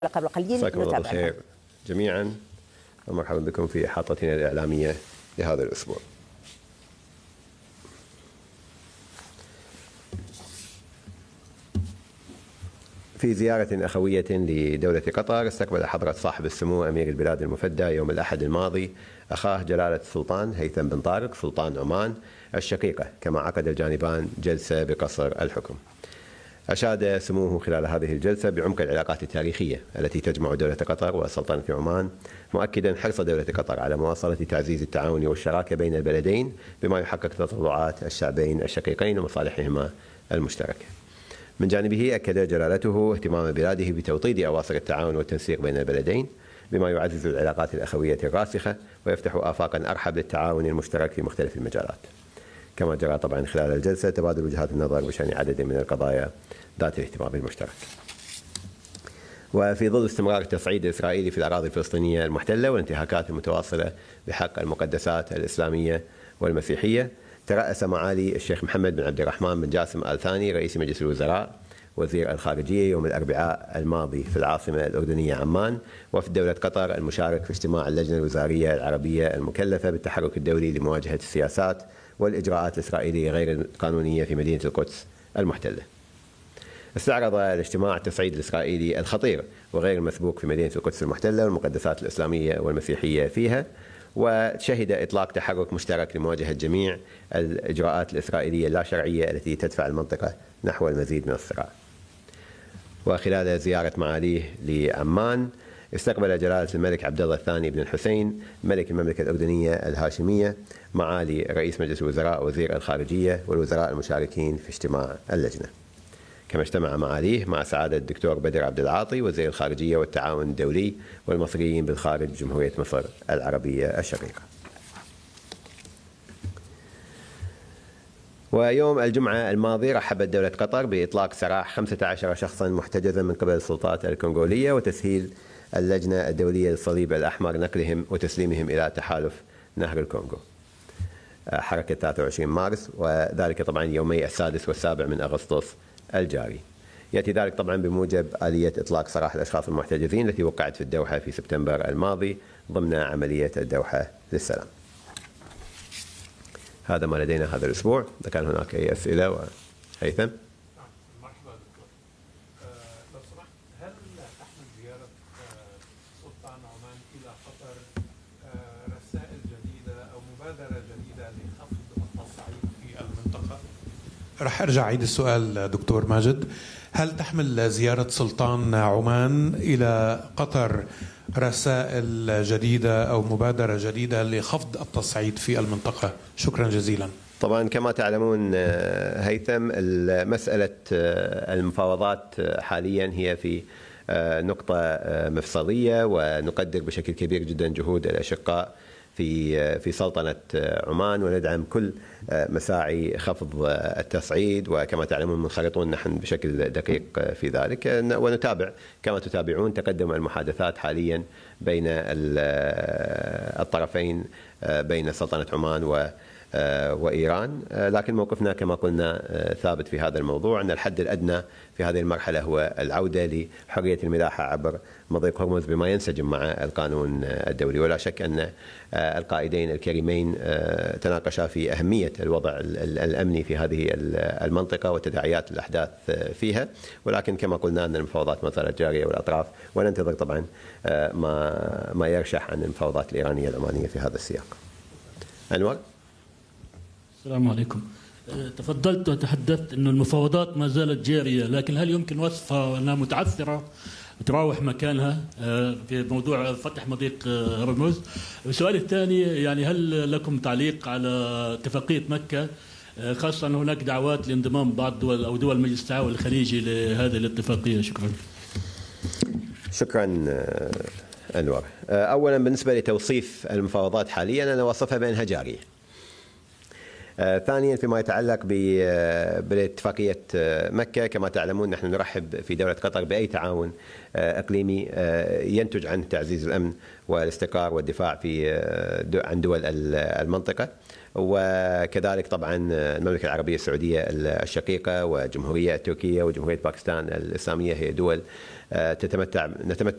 قبل قليل. مساكم الله بالخير جميعا ومرحبا بكم في إحاطتنا الإعلامية لهذا الأسبوع. في زيارة أخوية لدولة قطر استقبل حضرة صاحب السمو أمير البلاد المفدى يوم الأحد الماضي أخاه جلالة السلطان هيثم بن طارق سلطان عمان الشقيقة، كما عقد الجانبان جلسة بقصر الحكم. أشاد سموه خلال هذه الجلسة بعمق العلاقات التاريخية التي تجمع دولة قطر وسلطنة عمان، مؤكدا حرص دولة قطر على مواصلة تعزيز التعاون والشراكة بين البلدين بما يحقق تطلعات الشعبين الشقيقين ومصالحهما المشتركة. من جانبه أكد جلالته اهتمام بلاده بتوطيد أواصر التعاون والتنسيق بين البلدين بما يعزز العلاقات الأخوية الراسخة ويفتح آفاقا أرحب للتعاون المشترك في مختلف المجالات. كما جرى طبعا خلال الجلسة تبادل وجهات النظر بشأن عدد من القضايا ذات الاهتمام المشترك. وفي ظل استمرار التصعيد الإسرائيلي في الأراضي الفلسطينية المحتلة والانتهاكات المتواصلة بحق المقدسات الإسلامية والمسيحية، ترأس معالي الشيخ محمد بن عبد الرحمن بن جاسم آل ثاني رئيس مجلس الوزراء وزير الخارجية يوم الأربعاء الماضي في العاصمة الأردنية عمان وفد دولة قطر المشارك في اجتماع اللجنة الوزارية العربية المكلفة بالتحرك الدولي لمواجهة السياسات والإجراءات الإسرائيلية غير القانونية في مدينة القدس المحتلة. استعرض الاجتماع التصعيد الإسرائيلي الخطير وغير المسبوق في مدينة القدس المحتلة والمقدسات الإسلامية والمسيحية فيها، وشهد إطلاق تحرك مشترك لمواجهة جميع الإجراءات الإسرائيلية اللا شرعية التي تدفع المنطقة نحو المزيد من الصراع. وخلال زيارة معاليه لعمان استقبل جلالة الملك عبد الله الثاني بن الحسين ملك المملكة الأردنية الهاشمية معالي رئيس مجلس الوزراء وزير الخارجية والوزراء المشاركين في اجتماع اللجنة. كما اجتمع معاليه مع سعادة الدكتور بدر عبد العاطي وزير الخارجية والتعاون الدولي والمصريين بالخارج جمهورية مصر العربية الشقيقة. ويوم الجمعة الماضي رحبت دولة قطر بإطلاق سراح 15 شخصا محتجزا من قبل السلطات الكونغولية وتسهيل اللجنة الدولية للصليب الأحمر نقلهم وتسليمهم إلى تحالف نهر الكونغو حركة 23 مارس، وذلك طبعا يومي 6 و7 من أغسطس الجاري. يأتي ذلك طبعا بموجب آلية إطلاق سراح الأشخاص المحتجزين التي وقعت في الدوحة في سبتمبر الماضي ضمن عملية الدوحة للسلام. هذا ما لدينا هذا الأسبوع. إذا كان هناك أي أسئلة هيثم. مرحبا دكتور. لو سمحت، هل تحمل زيارة سلطان عمان إلى قطر رسائل جديدة أو مبادرة جديدة لخفض التصعيد في المنطقة؟ رح أرجع أعيد السؤال دكتور ماجد. هل تحمل زيارة سلطان عمان إلى قطر رسائل جديدة أو مبادرة جديدة لخفض التصعيد في المنطقة؟ شكرا جزيلا. طبعا كما تعلمون هيثم، مسألة المفاوضات حاليا هي في نقطة مفصلية، ونقدر بشكل كبير جدا جهود الأشقاء في سلطنة عمان وندعم كل مساعي خفض التصعيد، وكما تعلمون منخرطون نحن بشكل دقيق في ذلك، ونتابع كما تتابعون تقدم المحادثات حاليا بين الطرفين بين سلطنة عمان وإيران. لكن موقفنا كما قلنا ثابت في هذا الموضوع، أن الحد الأدنى في هذه المرحلة هو العودة لحرية الملاحة عبر مضيق هرمز بما ينسجم مع القانون الدولي. ولا شك أن القائدين الكريمين تناقشا في أهمية الوضع الأمني في هذه المنطقة وتداعيات الأحداث فيها، ولكن كما قلنا أن المفاوضات ما زالت جارية والأطراف، وننتظر طبعا ما يرشح عن المفاوضات الإيرانية العمانية في هذا السياق. أنور. السلام عليكم. تفضلت وتحدثت أن المفاوضات ما زالت جارية، لكن هل يمكن وصفها أنها متعثرة تراوح مكانها في موضوع فتح مضيق هرمز؟ السؤال الثاني، يعني هل لكم تعليق على اتفاقية مكة، خاصة أن هناك دعوات لانضمام بعض دول أو دول مجلس التعاون الخليجي لهذه الاتفاقية؟ شكرا. شكرا أنور. أولا بالنسبة لتوصيف المفاوضات حاليا، أنا وصفها بأنها جارية. ثانيا فيما يتعلق باتفاقية مكة، كما تعلمون نحن نرحب في دولة قطر بأي تعاون إقليمي ينتج عن تعزيز الأمن والاستقرار والدفاع عن دول المنطقة، وكذلك طبعا المملكة العربية السعودية الشقيقة وجمهورية تركيا وجمهورية باكستان الإسلامية هي دول نتمتع